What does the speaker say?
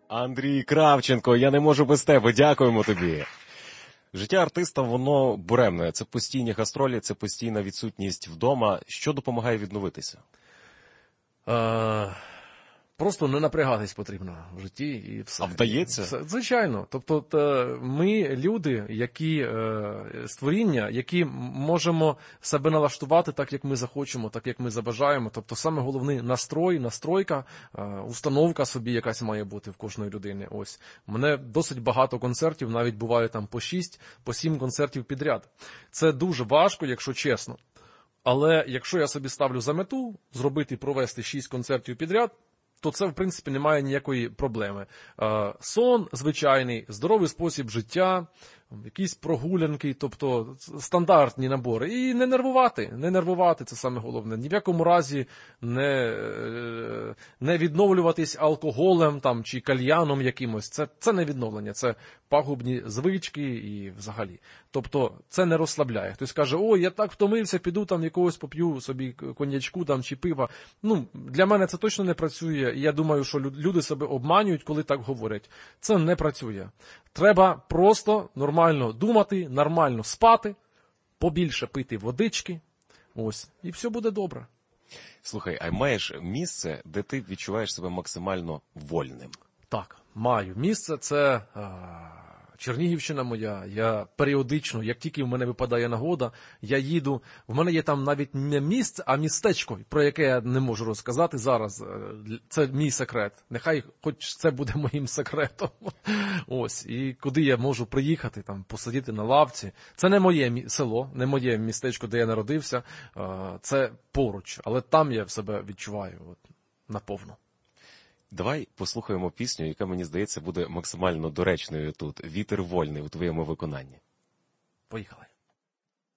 Андрій Кравченко, я не можу без тебе, дякуємо тобі. Життя артиста, воно буремне. Це постійні гастролі, це постійна відсутність вдома. Що допомагає відновитися? Просто не напрягатись потрібно в житті і все. А вдається? Звичайно. Тобто ми люди, які створіння, які можемо себе налаштувати так, як ми захочемо, так, як ми забажаємо. Тобто саме головне настрой, настройка, установка собі якась має бути в кожної людини. Ось. У мене досить багато концертів, навіть буває там по 6, по 7 концертів підряд. Це дуже важко, якщо чесно. Але якщо я собі ставлю за мету зробити, провести 6 концертів підряд, то це, в принципі, немає ніякої проблеми. Сон звичайний, здоровий спосіб життя, якісь прогулянки, тобто стандартні набори. І не нервувати, це саме головне. Ні в якому разі не відновлюватись алкоголем там, чи кальяном якимось. Це не відновлення, це пагубні звички і взагалі. Тобто це не розслабляє. Хтось каже, ой, я так втомився, піду там якогось поп'ю собі коньячку там, чи пива. Для мене це точно не працює. І я думаю, що люди себе обманюють, коли так говорять. Це не працює. Треба просто нормально думати, нормально спати, побільше пити водички, ось, і все буде добре. Слухай, а маєш місце, де ти відчуваєш себе максимально вольним? Так, маю місце, це Чернігівщина моя, я періодично, як тільки в мене випадає нагода, я їду, в мене є там навіть не місце, а містечко, про яке я не можу розказати зараз, це мій секрет, нехай хоч це буде моїм секретом, ось, і куди я можу приїхати, там, посидіти на лавці, це не моє село, не моє містечко, де я народився, це поруч, але там я себе відчуваю наповно. Давай послухаємо пісню, яка, мені здається, буде максимально доречною тут. «Вітер вольний» у твоєму виконанні. Поїхали.